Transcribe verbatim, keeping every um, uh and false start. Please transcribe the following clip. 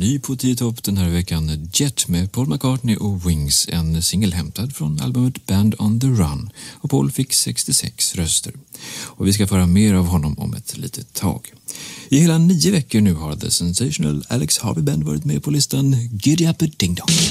ny på tio topp den här veckan, Jet med Paul McCartney och Wings, en singel hämtad från albumet Band on the Run, och Paul fick sextiosex röster. Och vi ska föra mer av honom om ett litet tag. I hela nio veckor nu har The Sensational Alex Harvey Band varit med på listan Giddy Up a Ding Dong.